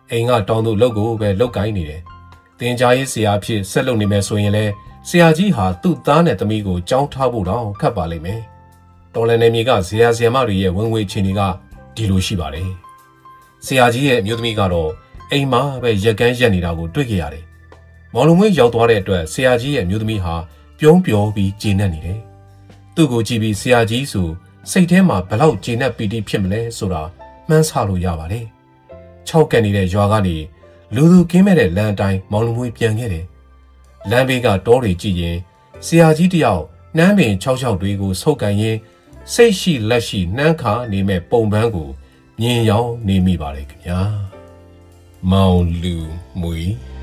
အိမ်ကတောင်းသူလုပ်ကိုပဲလုပ်ကိုင်းနေတယ်။တင်ကြားရေးဆရာဖြစ်ဆက်လုပ်နေမယ်ဆိုရင်လည်းဆရာကြီးဟာသူ့သားနဲ့သမီးကိုကြောင်းထားဖို့တောင်ခက်ပါလိမ့်မယ်။တော်လန်နယ်မြေကဇေယျဇေယျမတွေရဲ့ဝင်ငွေချင်းတွေကဒီလိုရှိပါတယ်။ဆရာကြီးရဲ့မျိုးသမီးကတော့အိမ်မှာပဲရက်ကန်းရက်နေတာကိုတွေ့ကြရတယ်။မော်လုံးဝင်းရောက်သွားတဲ့အတွက်ဆရာကြီးရဲ့မျိုးသမီးဟာပြုံးပျော်ပြီးကျေနပ်နေတယ်။သူ့ကိုကြည့်ပြီးဆရာကြီးဆိုစိတ်ထဲမှာဘလောက်ကျေနပ်ပီတိဖြစ်မလဲဆိုတာမှန်းဆလို့ရပါတယ်။6ကန်နေတဲ့ရွာကနေလူသူကင်းမဲ့တဲ့လမ်းအတိုင်းမောင်လုံးဝင်းပြန်ခဲ့တယ်။လမ်းဘေးကတောတွေကြည့်ရင်ဆရာကြီးတယောက်နှမ်းပင်6တွေကိုဆုပ်ကန်ရင်းစိတ်ရှိလက်ရှိနှမ်းခါနေမဲ့ပုံပန်းကိုမြင်ရောင်နေမိပါတယ်ခင်ဗျာ။မောင်လူမွေ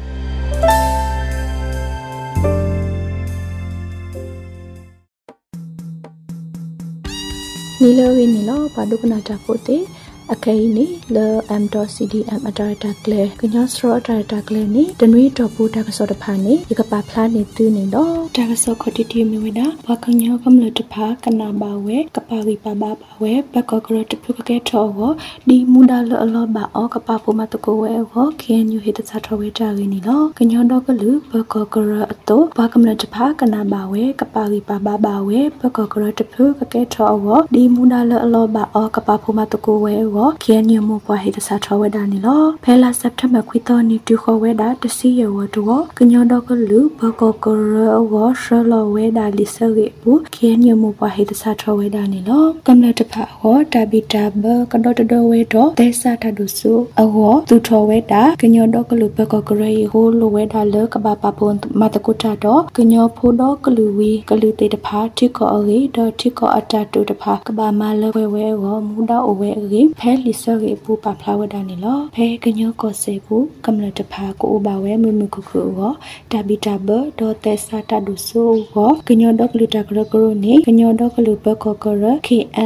နီလိုဝင်းနီလောဘာဒုကနာတာပိုတေအခိုင်နီလော m.cdm အတာတာကလေကညစရတာတာကလေနီတနွေတော့ဘူးတာကစောတဖာနီဒီကပါဖလားနေတူနေတော့တာကစောခတိတီမီဝဒဘာကညောကမလတဖာကနာဘာဝဲကပါရီပါဘာဘာဝဲဘကကရတဖုကကဲထောဝဒီမူဒါလောအလောဘာအောကပါဖူမတကိုဝဲဟောခဲညူဟေတစာထောဝဲတာရင်းနီလောကညောတော့ကလူဘကကရအတော့ဘာကမလတဖာကနာဘာဝဲကပါရီပါဘာဘာဝဲဘကကရတဖုကကဲထောဝဒီမူဒါလောအလောဘာအောကပါဖူမတကိုဝဲခဲညမပွားဟိတစာထောဝဲဒါနီလောဖဲလာစက်တဘာခွီတော်နီတူခေါ်ဝဲဒါတစီရဝတောကညောတော့ကလူဘကကရဝရှလဝဲဒါလီဆရေဘူးခဲညမပွားဟိတစာထောဝဲဒါနီလောကမ္လတဖာဟောတာဘီတာဘကတော့တဝဲတော့တဲစာတဒုဆုအဝသူထောဝဲဒါကညောတော့ကလူဘကကရဟိုလိုဝဲဒါလကဘာပပွန်မတကုတာတော့ကညောဖိုးတော့ကလူဝီကလူတေတဖာတိကောအရေတော့တိကောအတတူတဖာကဘာမလဝဲဝဲဝမူတော့အဝဲအရေဖဲလီဆရေပူပါဖလာဝဒနီလောဖဲကညောကောစေဘူးကမ္လတဖာကိုဘဝဲမမခုခုဟောတဘီတဘဒေါ်တက်စာတဒုဆိုဟောကညောတော့ကလူတကရကရနေကညောတော့ကလူဘကကရ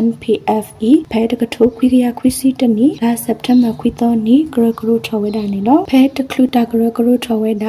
KNPFE ဖဲတကထုခွေကရခွေစီတနီလာစက်တမ်ဘာခွေတော်နီကရကရထဝဲဒနီလောဖဲတကလူတကရကရထဝဲဒါ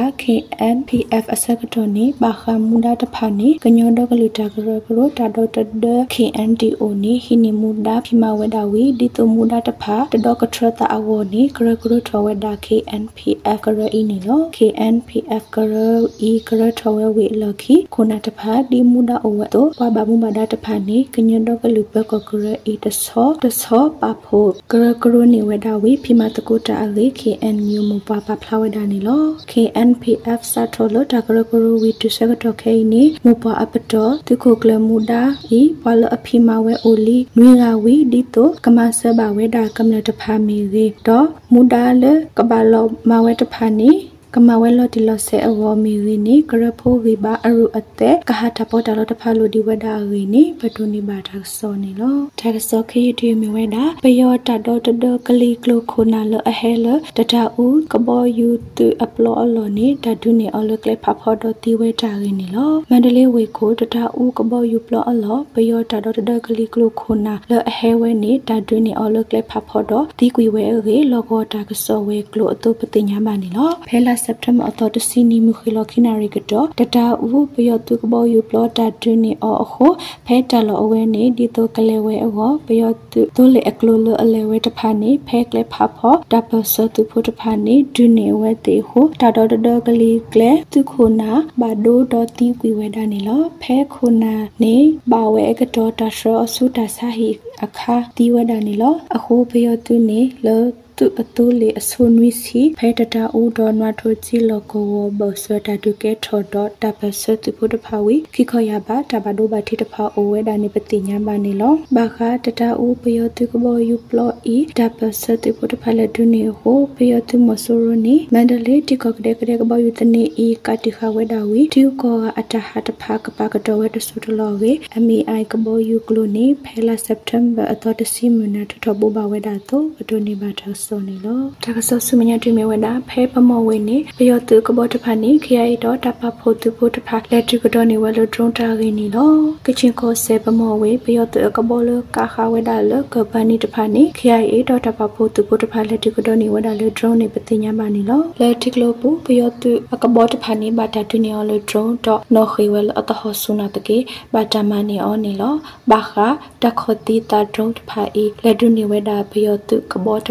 KNPF အစကတော်နီဘာခမူဒါတဖာနီကညောတော့ကလူတကရကရတာတော့တဒ KNDO နီဟိနီမူဒါဖိမဝဲဒါဝီဒီတမူဒါတဖာတတော့ကထရတာအဝနီကရကရထဝဲဒါ KNPF ကရအီနီလော KNPF ကရအီကရထဝဲဝေလခိခုနာတဖာဒီမူဒါအဝတော့ဘာဘာမူဘာဒါတဖာနီကညတော့ကလူဘကကရအီတဆောပါဖို့ကရကရနေဝဲဒါဝီဖိမတကုတာအလေ KNU မူပါပါဖလာဝဲဒါနီလော KNPF စာထောလတာကရကရဝီတုစကတော့ခဲနီမူပါအပတော်တခုကလမူဒါဤဘလအဖိမဝဲအိုလီနွေရာဝီဒီတိုကမဆဘဝဲဒါကမ္လတဖာမီရီတော့မူဒါလကဘာလောမဝဲတဖာနီကမဝဲလော်တီလော်ဆဲအဝမီရီနီကရဖိုဝီဘာအရုအတဲကဟာတပေါ်တလော်တဖာလိုဒီဝဒါရီနီဘဒူနီဘာဒါဆောနီလောဒါဆောခေတီမီဝဲဒါပယောတတော်တကလီကလိုခိုနာလအဟဲလတတာဦးကဘောယူတူအပလောအလော်နီဒဒူနီအလကလေဖာဖော်တော်တီဝဲဒါရီနီလောမန္တလေးဝေကိုတတာဦးကဘောယူပလောအလော်ပယောတတော်တကလီကလိုခိုနာလအဟဲဝဲနီဒဒူနီအလကလေဖာဖော်တော်တီကွေဝဲရေလောကောတာကဆောဝဲကလိုအတုပတိညာမနီလောဖဲလာစက်တမ်အတော်တစီနီမူခီလောခိနာရီကတော့တတာဦးပယောတုကဘောယူပလောတာဒူနီအောအခုဖဲတလောအဝဲနေဒီတိုကလေဝဲအောပယောတုတိုလေအကလိုလအလေဝဲတဖာနေဖဲကလေဖာဖောတပစတုဖို့တဖာနေဒူနီဝဲတေဟုတာတော်တော်ကလီကလေတုခုနာဘာဒိုဒေါ်တီကွေဝဲဒါနေလောဖဲခုနာနေဘာဝဲကတော့တဆောအစုတာစာဟိအခါတီဝဲဒါနေလောအခုပယောတုနေလောသူအတူလေအဆွန်ဝီစီဖဲတတာဦးဒေါ်နွားထိုချီလောကိုဘောဆွတာတုကဲထော်တော့တပစတုဖို့တဖာဝီခိခရပါတဘာဒိုဘာတိတဖာအိုဝဲဒါနေပတိညာပါနေလောဘာခတတာဦးပယောတုကဘောယူပလောဤတပစတုဖို့တဖာလက်ဒုနေဟိုပယောတုမဆိုရနီမန္တလေးတိကောကတဲ့ကတဲ့ကဘောယူတနေဤကတိခဝဲဒါဝီတီကောအတဟတဖာကပါကတော်ဝဲတဆုတလောဝေ MEI ကဘောယူကလိုနေဖဲလာစက်တမ်ဘာအတော်တစီမနထထဘူဘာဝဲဒါတော့ဘဒိုနေဘာထဆောနီလောဒါကဆောဆုမညာတွေ့မြဝဒါဖဲပမောဝင်းနေပယောတုကဘောတဖာနေခရိုင်တော့တပဖို့သူဖို့တဖာလက်တကတော့နေဝဲလို့ဒရုန်းတာရင်းနီလောကချင်းကိုဆေပမောဝေပယောတုကဘောလကာခဝဲဒါလကပနီတဖာနေခရိုင်တော့တပဖို့သူဖို့တဖာလက်တကတော့နေဝဲဒါလို့ဒရုန်းနေပတိညာပါနေလောလက်တကလို့ပူပယောတုကဘောတဖာနေဘာတာတူနေလို့ဒရုန်းတော့နော်ခေဝဲအတဟဆုနာတကေဘာတမနေအောနေလောဘာခတခတိတာဒရုန်းတဖာဤလက်ဒုနေဝဲဒါပယောတုကဘောတဖာဝီ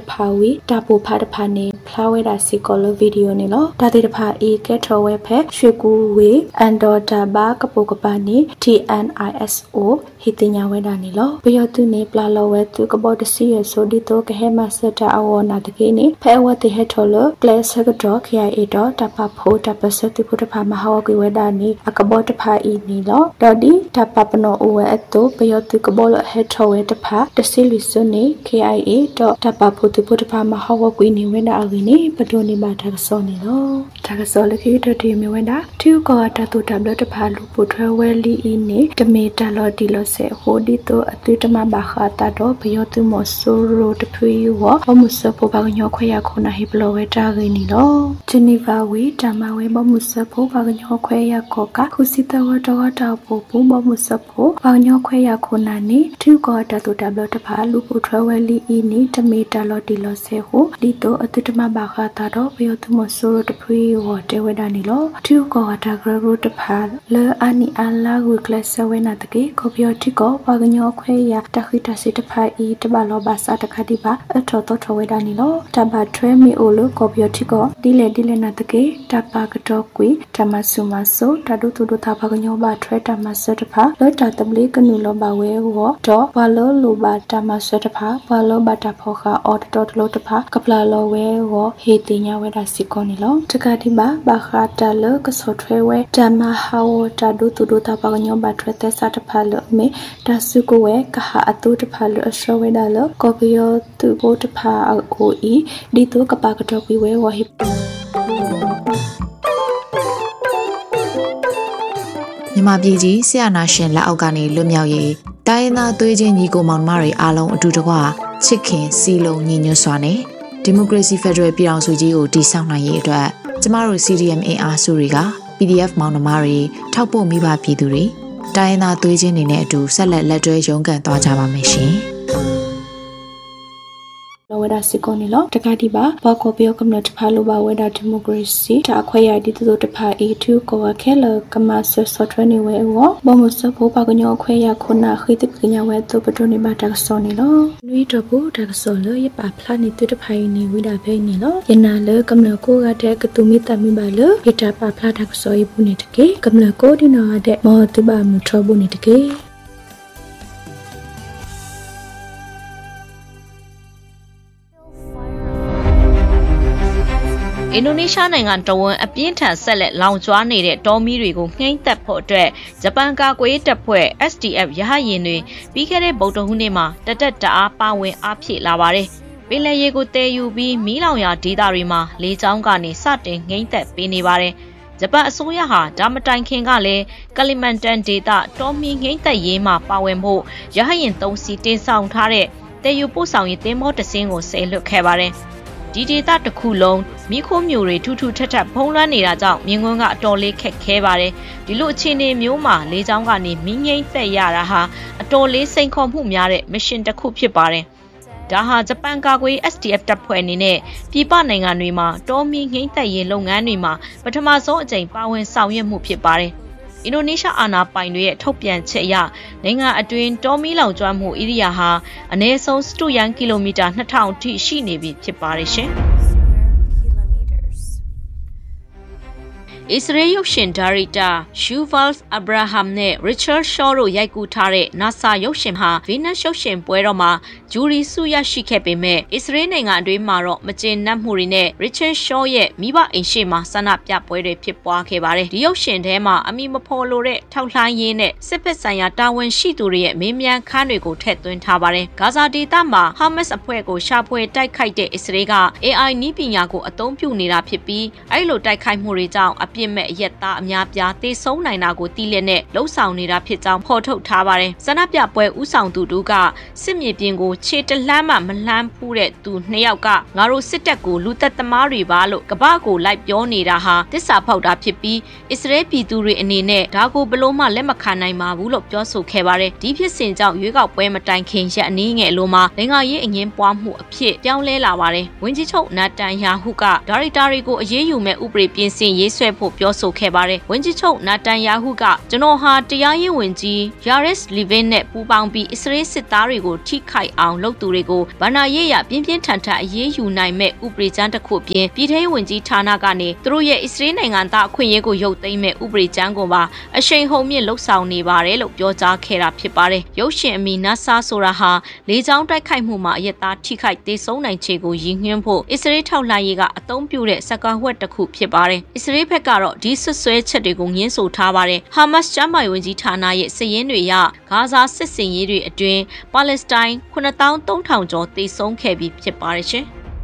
တာပူဖာတဖာနေဖလာဝဲတာစီကောလဗီဒီယိုနေလောဒါတေတဖာအေကဲထော်ဝဲဖဲရွှေကူဝေအန်ဒေါ်တာဘာကပိုကပါနေ TNISO ဟိတညာဝဲတာနေလောဘယောသူနေပလာလောဝဲသူကဘောတစီရဆိုဒီတော့ကဟဲမစတာအဝနာတကေနေဖဲဝဲတေဟထော်လကလဆကတော့ KIA တော့တပဖိုးတပစတိဖုတဖာမဟာဝကွေဝဲတာနေအကဘောတဖာဤနေလောဒေါ်ဒီတပပနောအဝဲအတုဘယောသူကဘောလဟဲထော်ဝဲတဖာတစီလူစွနေ KIA တော့တပဖိုးသူဖုတဖာမဟာဝကွေနေဝဲတာအကိနေပဒိုနေမှာတာကစောနေလောတာကစောလခိတတိမြဝဲတာသူကောတတူတဘလတဖာလူပုထွဲဝဲလီဤနေတမေတလော်ဒီလောဆေဟိုဒီတော့အသွေးတမဘာခတာတော့ဘယောသူမဆိုရိုတဖွေဝဘမှုစဖိုဘာညောခွဲရခုနာဟိပလောဝဲတာကိနေလောဂျနီဗာဝေတမဝဲဘမှုစဖိုဘာညောခွဲရခောကခုစီတဝတော့တာပူပူဘမှုစဖိုဘာညောခွဲရခုနာနေသူကောတတူတဘလတဖာလူပုထွဲဝဲလီဤနေတမေတလော်ဒီလောဆေဟိုဒီတော့အသွေးတမဘာခတာတော့ဘယောသူမဆိုရိုတဖွေဝတဲဝဲတာနေလောသူကောတာဂရတဖာလေအာနီအလာဝကလဆဝဲနာတကေကိုပြောတိကောဘာညောခွဲရတခိတစီတဖာဤတဘလောဘာစာတခတိပါအထောတော်ထဝဲတာနီလောတဘထွဲမီအိုလိုကိုပြောတိကောဒီလေနာတကေတပါကတော့ကွေဓမ္မဆုမဆိုတဒုတုဒတာဘာညောဘာထွဲဓမ္မစတဖာလောတာတပလေးကနုလောဘာဝဲဟောတော့ဘာလောလိုဘာဓမ္မစတဖာဘာလောဘာတဖောခအော်တော်တလို့တဖာကပလာလောဝဲဟောဟေတင်ညာဝဲတာစီကောနီလောတကတိပါဘာခတာလကဆောထွဲဝဲဓမ္မဟာဝတဒုတုဒတာဘာညောဘာထွဲတဲ့စာတဖာလောမေတဆုကိုဝဲကဟာအတုတဖာလောအရှောဝဲတာလောကောပယောသူဘိုတဖာအိုဤဒီတုကပါကတော့ကွေဝဲဝဟိမြန်မာပြည်ကြီးဆရာနာရှင်လက်အောက်ကနေလွတ်မြောက်ရေးတိုင်းရင်းသားသွေးချင်းညီကိုမောင်နှမတွေအားလုံးအတူတကွချစ်ခင်စီလုံးညီညွတ်စွာနဲ့ဒီမိုကရေစီဖက်ဒရယ်ပြည်ထောင်စုကြီးကိုတည်ဆောက်နိုင်ရေးအတွက်ကျမတို့ CDM အင်အားစုတွေက PDF မောင်နှမတွေထောက်ပို့မိဘပြည်သူတွေတိုင်းရင်းသားသွေးချင်းတွေနဲ့အတူဆက်လက်တွဲရုန်းကန်သွားကြပါမယ်ရှင်ဝဲဒါစီကိုနီလောတကတိပါဘောကိုပြောကမ္နတဖာလိုပါဝဲဒါဒီမိုကရေစီတာခွဲရဒီတူတဖာအီတူကိုခဲလကမဆဆော့ထရနေဝဲဝဘမစဖိုးပါကညောခွဲရခုနာခိတကညဝဲတူပတိုနေပါတာဆောနီလောနွေတော့ဘူးတာဆောလရပါဖလာနေတူတဖာနေဝဲဒါဖဲနေလောယနာလကမ္နကိုကတဲ့ကတူမီတမီပါလရတာပါဖလာတာဆောရဘူးနေတကေကမ္နကိုဒီနာတဲ့မောတူပါမထဘူးနေတကေအင်ဒိုနီးရှားနိုင်ငံတဝန်အပြင်းထန်ဆက်လက်လောင်ကျွမ်းနေတဲ့တောမီးတွေကိုနှိမ့်သက်ဖို့အတွက်ဂျပန်ကာကွယ်ရေးတပ်ဖွဲ့ SDF ရဟတ်ယာဉ်တွေပြီးခဲ့တဲ့ဗုဒ္ဓဟူးနေ့မှာတအားပါဝင်အားဖြည့်လာပါတယ်။ပင်လယ်ရေကိုတည်ယူပြီးမီးလောင်ရာဒေသတွေမှာလေကြောင်းကနေစတင်နှိမ့်သက်ပေးနေပါတယ်။ဂျပန်အစိုးရဟာဒါမတိုင်ခင်ကလည်းကလီမန်တန်ဒေသတောမီးနှိမ့်သက်ရေးမှာပါဝင်ဖို့ရဟတ်ယာဉ်3စီးတင်ဆောင်ထားတဲ့တည်ယူပို့ဆောင်ရေးသင်္ဘောတစ်စင်းကိုဆယ်လွတ်ခဲ့ပါတယ်။ဒီဒေသတစ်ခုလုံးမိခိုးမျိုးတွေထူးထူးထပ်ထပ်ဖုံးလွှမ်းနေတာကြောင့်မြင်းကွန်းကအတော်လေးခက်ခဲပါတယ်ဒီလိုအခြေအနေမျိုးမှာလေကြောင်းကနေမင်းငိမ့်သက်ရတာဟာအတော်လေးစိန်ခေါ်မှုများတဲ့မစ်ရှင်တစ်ခုဖြစ်ပါတယ်ဒါဟာဂျပန်ကာကွယ် SDF တပ်ဖွဲ့အနေနဲ့ပြည်ပနိုင်ငံတွေမှာတောမီငိမ့်သက်ရေးလုပ်ငန်းတွေမှာပထမဆုံးအကြိမ်ပါဝင်ဆောင်ရွက်မှုဖြစ်ပါတယ်အင်ဒိုနီးရှားအာဏာပိုင်တွေရဲ့ထုတ်ပြန်ချက်အရနိုင်ငံအတွင်းတောမီလောင်ကျွမ်းမှုဧရိယာဟာအနည်းဆုံးစတုရန်ကီလိုမီတာ2000အထိရှိနေပြီဖြစ်ပါတယ်ရှင်။အစ္စရေးရုပ်ရှင်ဒါရိုက်တာရှူဗာလ်စ်အဗရာဟမ်နဲ့ရစ်ချတ်ရှော့တို့ရိုက်ကူးထားတဲ့ NASA ရုပ်ရှင်ဟာဗီနပ်ရုပ်ရှင်ပွဲတော်မှာဂျူရီဆုရရှိခဲ့ပေမဲ့အစ္စရေးနိုင်ငံအတွင်းမှာတော့မကျေနပ်မှုတွေနဲ့ရစ်ချတ်ရှော့ရဲ့မိဘအိမ်ရှိမှာဆန္ဒပြပွဲတွေဖြစ်ပွားခဲ့ပါတယ်။ဒီရုပ်ရှင်ထဲမှာအမိမဖော်လို့တဲ့ထောက်လှမ်းရေးနဲ့စစ်ဖက်ဆိုင်ရာတာဝန်ရှိသူတွေရဲ့မေးမြန်းခန်းတွေကိုထည့်သွင်းထားပါတယ်။ဂါဇာဒေသမှာဟာမတ်စ်အဖွဲ့ကိုရှာဖွေတိုက်ခိုက်တဲ့အစ္စရေးက AI နည်းပညာကိုအသုံးပြုနေတာဖြစ်ပြီးအဲ့လိုတိုက်ခိုက်မှုတွေကြောင့်ပြစ်မဲ့အရက်သားအများပြားသေဆုံးနိုင်တာကိုသိလက်နဲ့လှုပ်ဆောင်နေတာဖြစ်ကြောင်းဖော်ထုတ်ထားပါတယ်။ဆန္ဒပြပွဲဥဆောင်သူတို့ကစစ်မြေပြင်ကိုခြေတလှမ်းမှမလှမ်းဖူးတဲ့သူ2ယောက်ကငါတို့စစ်တပ်ကိုလူသက်သမားတွေပါလို့ကပ္ပကိုလိုက်ပြောနေတာဟာသစ္စာဖောက်တာဖြစ်ပြီးအစ္စရေးပြည်သူတွေအနေနဲ့ဒါကိုဘလို့မှလက်မခံနိုင်ပါဘူးလို့ပြောဆိုခဲ့ပါတယ်။ဒီဖြစ်စဉ်ကြောင့်ရွေးကောက်ပွဲမတိုင်ခင်ရက်အနည်းငယ်လိုမှာနိုင်ငံရေးအငင်းပွားမှုအဖြစ်ပြောင်းလဲလာပါတယ်။ဝန်ကြီးချုပ်နာတန်ယာဟုကဒါရိုက်တာတွေကိုအရေးယူမဲ့ဥပဒေပြင်ဆင်ရေးဆွဲဖို့ဖို့ပြောဆိုခဲ့ပါတယ်ဝန်ကြီးချုပ်နာတန်ယာဟုကကျွန်တော်ဟာတရားရေးဝန်ကြီးယာရက်စ်လီဗင်နဲ့ပူးပေါင်းပြီးအစ္စရေးစစ်သားတွေကိုထိခိုက်အောင်လုပ်သူတွေကိုဗဏ္ဍာရေးရပြင်းပြင်းထန်ထန်အရေးယူနိုင်မဲ့ဥပဒေကြမ်းတစ်ခုပြင်ပြည်ထောင်ဝန်ကြီးဌာနကနေသူတို့ရဲ့အစ္စရေးနိုင်ငံသားအခွင့်အရေးကိုရုပ်သိမ်းမဲ့ဥပဒေကြမ်းကိုပါအရှိန်ဟုန်မြင့်လှုပ်ဆောင်နေပါတယ်လို့ပြောကြားခဲ့တာဖြစ်ပါတယ်ရုပ်ရှင်အမီနာဆာဆိုတာဟာလေကြောင်းတိုက်ခိုက်မှုမှာအရက်သားထိခိုက်ဒေဆုံးနိုင်ခြေကိုရည်ညွှန်းဖို့အစ္စရေးထောက်လှမ်းရေးကအသုံးပြုတဲ့စကားဝတ်တစ်ခုဖြစ်ပါတယ်အစ္စရေးဘက်ကတော့ဒီဆွဆွဲချက်တွေကိုငင်းဆိုထားပါတယ်ဟာမတ်စ်ကျမ်းမာရေးဝန်ကြီးဌာနရဲ့စည်ရင်းတွေရဂါဇာစစ်စင်ရေးတွေအတွင်းပါလက်စတိုင်း9300ကျော်သေဆုံးခဲ့ပြီးဖြစ်ပါတယ်ရှင်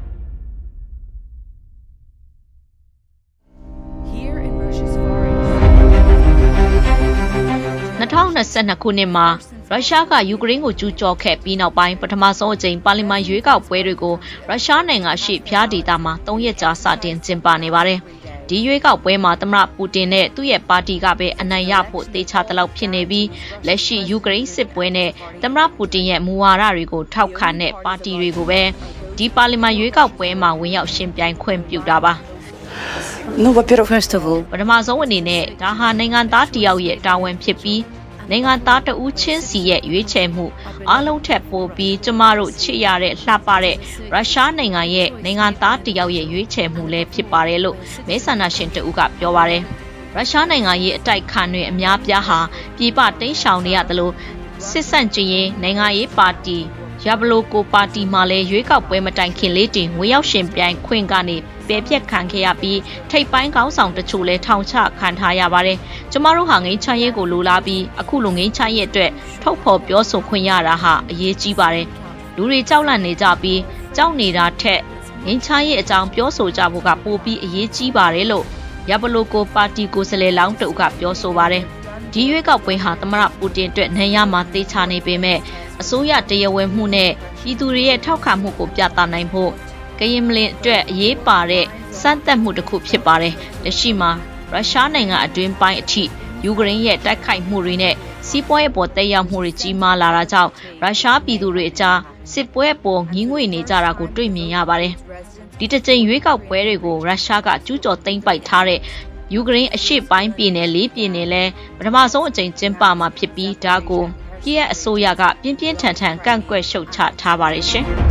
2022ခုနှစ်မှာရုရှားကယူကရိန်းကိုကျူးကျော်ခဲ့ပြီးနောက်ပိုင်းပထမဆုံးအကြိမ်ပါလီမန်ရွေးကောက်ပွဲတွေကိုရုရှားနိုင်ငံရှိဖျားဒေသမှာ3ရက်ကြာစတင်ကျင်းပနေပါတယ်။ဒီရွေးကောက်ပွဲမှာသမ္မတပူတင်နဲ့သူ့ရဲ့ပါတီကပဲအနိုင်ရဖို့တေချာတလောက်ဖြစ်နေပြီးလက်ရှိယူကရိန်းစစ်ပွဲနဲ့သမ္မတပူတင်ရဲ့မူဝါဒတွေကိုထောက်ခံတဲ့ပါတီတွေကိုပဲဒီပါလီမန်ရွေးကောက်ပွဲမှာဝင်ရောက်ရှင်ပြိုင်ခွင့်ပြုတာပါ во-первых, first of all ပထမဆုံးအနေနဲ့ဒါဟာနိုင်ငံသားတယောက်ရဲ့တာဝန်ဖြစ်ပြီးနိုင်ငံသားတဦးချင်းစီရဲ့ရွေးချယ်မှုအားလုံးထက်ပိုပြီးကျမတို့ချစ်ရတဲ့လှပတဲ့ရုရှားနိုင်ငံရဲ့နိုင်ငံသားတယောက်ရဲ့ရွေးချယ်မှုလည်းဖြစ်ပါတယ်လို့မဲဆန္ဒရှင်တဦးကပြောပါတယ်ရုရှားနိုင်ငံရဲ့အတိုက်ခံတွေအများပြားဟာပြည်ပတိမ်းရှောင်နေရတယ်လို့စစ်ဆန့်ကျင်ရေးနိုင်ငံရေးပါတီယာဘလိုကိုပါတီမှလည်းရွေးကောက်ပွဲမတိုင်ခင်လေးတင်ဝင်ရောက်ရှင်ပြိုင်ခွင့်ကနေပယ်ပြက်ခံခဲ့ရပြီးထိပ်ပိုင်းကောင်းဆောင်တချို့လည်းထောင်ချခံထားရပါတယ်။ကျမတို့ဟာငိမ့်ချရေးကိုလိုလားပြီးအခုလိုငိမ့်ချရေးအတွက်ထုတ်ဖော်ပြောဆိုခွင့်ရတာဟာအရေးကြီးပါတယ်။လူတွေကြောက်လန့်နေကြပြီးကြောက်နေတာထက်ငိမ့်ချရေးအကြောင်းပြောဆိုကြဖို့ကပိုပြီးအရေးကြီးပါတယ်လို့ယာဘလိုကိုပါတီကိုယ်စားလှယ်လောင်းတဦးကပြောဆိုပါတယ်။ဒီရွေးကောက်ပွဲဟာသမ္မတပူတင်အတွက်နိုင်ရမှာတေချာနေပေမဲ့အစိုးရတရားဝင်မှုနဲ့ပြည်သူတွေရဲ့ထောက်ခံမှုကိုပြသနိုင်ဖို့ကရင်မလင်အတွက်အရေးပါတဲ့စမ်းသပ်မှုတစ်ခုဖြစ်ပါတယ်။လက်ရှိမှာရုရှားနိုင်ငံအတွင်းပိုင်းအထိယူကရိန်းရဲ့တိုက်ခိုက်မှုတွေနဲ့စီးပွားရေးပေါ်တက်ရောက်မှုတွေကြီးမားလာတာကြောင့်ရုရှားပြည်သူတွေအကြားစစ်ပွဲပေါ်ငြင်းငွေနေကြတာကိုတွေ့မြင်ရပါတယ်။ဒီတစ်ကြိမ်ရွေးကောက်ပွဲတွေကိုရုရှားကကျူးကျော်သိမ်းပိုက်ထားတဲ့ယူကရိန်းအရှေ့ပိုင်းပြည်နယ်၄ပြည်နယ်လဲပထမဆုံးအကြိမ်ကျင်းပမှာဖြစ်ပြီးဒါကိုကီယက်အစိုးရကပြင်းပြင်းထန်ထန်ကန့်ကွက်ရှုတ်ချထားပါတယ်ရှင်။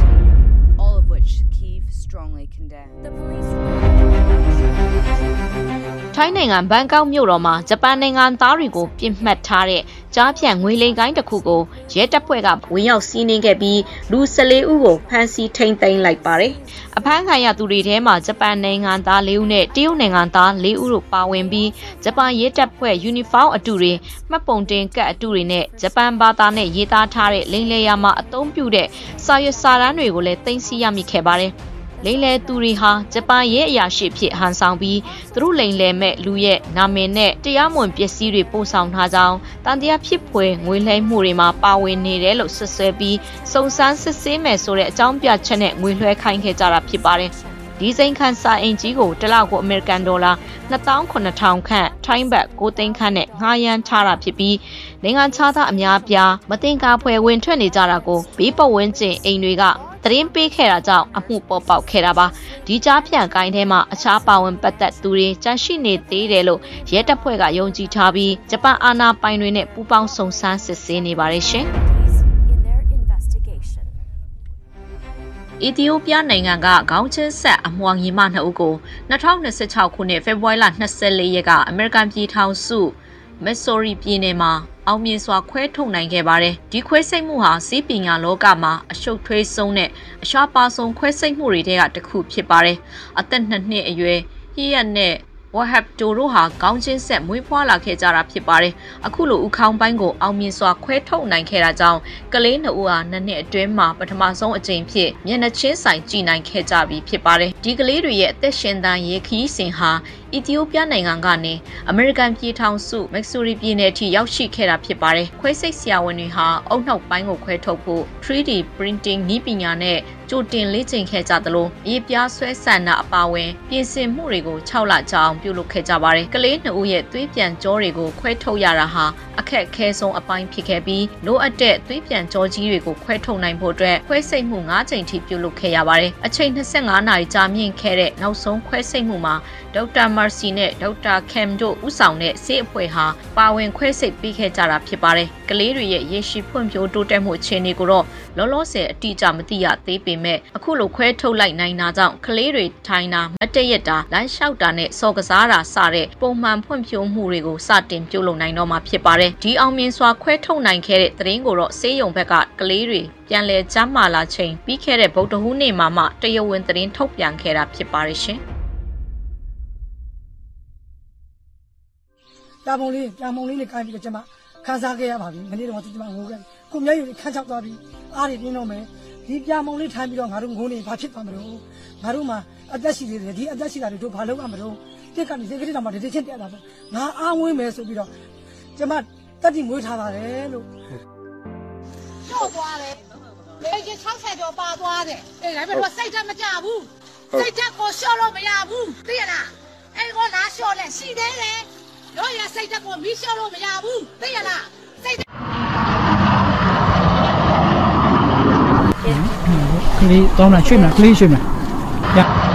ထိုင်းနိုင်ငံဘန်ကောက်မြို့တော်မှာဂျပန်နိုင်ငံသားတွေကိုပြစ်မှတ်ထားတဲ့ကြားဖြတ်ငွေလိမ်ကိုင်းတစ်ခုကိုရဲတပ်ဖွဲ့ကဝင်ရောက်စီးနင်းခဲ့ပြီးလူ14ဦးကိုဖမ်းဆီးထိန်းသိမ်းလိုက်ပါတယ်။အဖမ်းခံရသူတွေထဲမှာဂျပန်နိုင်ငံသား4ဦးနဲ့တရုတ်နိုင်ငံသား4ဦးတို့ပါဝင်ပြီးဂျပန်ရဲတပ်ဖွဲ့ယူနီဖောင်းအတူတွေမှတ်ပုံတင်ကတ်အတူတွေနဲ့ဂျပန်ဘာသာနဲ့ရေးသားထားတဲ့လိမ်လည်ရာမှာအသုံးပြုတဲ့စာရွက်စာတမ်းတွေကိုလည်းသိမ်းဆည်းရမိခဲ့ပါတယ်။လိမ်လည်သူတွေဟာဂျပန်ရဲ့အရာရှိဖြစ်ဟန်ဆောင်ပြီးသူတို့လိမ်လည်မဲ့လူရဲ့နာမည်နဲ့တရားမဝင်ပစ္စည်းတွေပို့ဆောင်ထားကြောင်းတန်တရားဖြစ်ဖွယ်ငွေလှဲမှုတွေမှာပါဝင်နေတယ်လို့ဆွဆွဲပြီးစုံစမ်းစစ်ဆေးမယ်ဆိုတဲ့အကြောင်းပြချက်နဲ့ငွေလွှဲခိုင်းခဲ့ကြတာဖြစ်ပါတယ်။ဒီစိန်ခန်းစာအင်ကြီးကိုတစ်လကိုအမေရိကန်ဒေါ်လာ2,900ခန့်ထိုင်းဘတ်9သိန်းခန့်နဲ့ငှားရမ်းထားတာဖြစ်ပြီးနိုင်ငံခြားသားအများပြားမတင်ကားဖွယ်ဝင်ထွက်နေကြတာကိုဘေးပတ်ဝန်းကျင်အိမ်တွေကသတင်းပေးခဲ့တာကြောင့်အမှုပေါ်ပေါက်ခဲ့တာပါဒီကြားဖြန့်ကိုင်းထဲမှာအခြားပါဝင်ပတ်သက်သူတွေကြန့်ရှိနေသေးတယ်လို့ရဲတပ်ဖွဲ့ကယုံကြည်ထားပြီးဂျပန်အာဏာပိုင်တွေနဲ့ပူးပေါင်းစုံစမ်းစစ်ဆေးနေပါတယ်ရှင်အီသီယိုးပီးယားနိုင်ငံကခေါင်းချင်းဆက်အမွှာညီမ2ဦးကို2026ခုနှစ်ဖေဖော်ဝါရီလ24ရက်ကအမေရိကန်ပြည်ထောင်စုမက်ဆိုရီပြည်နယ်မှာအောင်မြင်စွာခွဲထုတ်နိုင်ခဲ့ပါတယ်။ဒီခွဲစိတ်မှုဟာစီးပညာလောကမှာအရှုပ်ထွေးဆုံးနဲ့အရှားပါဆုံးခွဲစိတ်မှုတွေထဲကတစ်ခုဖြစ်ပါတယ်။အသက်2နှစ်အရွယ်ဟီယက်နဲ့ဝဟပ်တိုတို့ဟာခေါင်းချင်းဆက်မွေးဖွားလာခဲ့ကြတာဖြစ်ပါတယ်။အခုလိုဥခေါင်းပိုင်းကိုအောင်မြင်စွာခွဲထုတ်နိုင်ခဲ့တာကြောင့်ကလေး2ဦးဟာ2နှစ်အတွင်းမှာပထမဆုံးအကြိမ်ဖြစ်မျက်နှာချင်းဆိုင်ကြည်နိုင်ခဲ့ကြပြီဖြစ်ပါတယ်။ဒီကလေးတွေရဲ့အသက်ရှင်သန်ရေးခရီးစဉ်ဟာအီသီယိုးပီးယားနိုင်ငံကနေအမေရိကန်ပြည်ထောင်စုမက်ဆိုရီပြည်နယ်အထိရောက်ရှိခဲ့တာဖြစ်ပါတယ်။ခွဲစိတ်ဆရာဝန်တွေဟာအုတ်နှောက်ပိုင်းကိုခွဲထုတ်ဖို့ 3D printing နည်းပညာနဲ့ကြိုတင်လေ့ကျင့်ခဲ့ကြသလိုရေပြားဆွဲဆန်တာအပါအဝင်ပြင်ဆင်မှုတွေကို6လကြာအောင်ပြုလုပ်ခဲ့ကြပါတယ်။ကလေး2ဦးရဲ့သွေးပြန်ကြောတွေကိုခွဲထုတ်ရတာဟာအခက်အခဲဆုံးအပိုင်းဖြစ်ခဲ့ပြီးလိုအပ်တဲ့သွေးပြန်ကြောကြီးတွေကိုခွဲထုတ်နိုင်ဖို့အတွက်ခွဲစိတ်မှု9ကြိမ်ထိပြုလုပ်ခဲ့ရပါတယ်။အချိန်25နာရီကြာမြင့်ခဲ့တဲ့နောက်ဆုံးခွဲစိတ်မှုမှာဒေါက်တာမာ MRC နဲ့ဒေါက်တာကမ်တို့ဦးဆောင်တဲ့ဆေးအဖွဲ့ဟာပါဝင်ခွဲစိတ်ပေးခဲ့ကြတာဖြစ်ပါတယ်။ကလေးတွေရဲ့ရေရှည်ဖွံ့ဖြိုးတိုးတက်မှုအခြေအနေကိုတော့လောလောဆယ်အတိအကျမသိရသေးပေမဲ့အခုလိုခွဲထုတ်လိုက်နိုင်တာကြောင့်ကလေးတွေထိုင်တာမတ်တရက်တာလမ်းလျှောက်တာနဲ့စော်ကစားတာစတဲ့ပုံမှန်ဖွံ့ဖြိုးမှုတွေကိုစတင်ပြုလုပ်နိုင်တော့မှာဖြစ်ပါတယ်။ဒီအောင်မြင်စွာခွဲထုတ်နိုင်ခဲ့တဲ့သတင်းကိုတော့ဆေးရုံဘက်ကကလေးတွေပြန်လည်ကျန်းမာလာချိန်ပြီးခဲ့တဲ့ဗုဒ္ဓဟူးနေ့မှာမှတရားဝင်သတင်းထုတ်ပြန်ခဲ့တာဖြစ်ပါတယ်ရှင်။ပြာမုံလေးနဲ့ကိုင်းပြီးတော့ကျွန်မခန်းစားခဲ့ရပါပြီမနေ့တော့ကျွန်မငိုခဲ့ကိုမျက်ရည်ခန်းချောက်သွားပြီးအားတွေပြင်းတော့မယ်ဒီပြာမုံလေးထိုင်ပြီးတော့ငါတို့ငိုနေဘာဖြစ်သွားမလို့ငါတို့မှာအသက်ရှိသေးတယ်ဒီအသက်ရှိတာတွေတို့ဘာလုပ်ရမလို့တစ်ကနေစိတ်ကလေးတောင်မှဒီချင်းတက်လာတော့ငါအားဝင်းမယ်ဆိုပြီးတော့ကျွန်မတက်တိမွေးထားပါတယ်လို့ကျော်သွားတယ်လေကြီး60ကျော်ပါသွားတယ်အေးဒါပေမဲ့စိတ်ဓာတ်မကြဘူးစိတ်ဓာတ်ကိုလျှော့လို့မရဘူးသိရလားအဲ့ကိုလာလျှော့လဲရှိသေးတယ်တို့ရစိတ်ဓာတ်ကိုမီးလျှော့လို့မရဘူးသိရလားစိတ်ကလေးတောင်းလာရွှေ့မလားကလေးရွှေ့မလား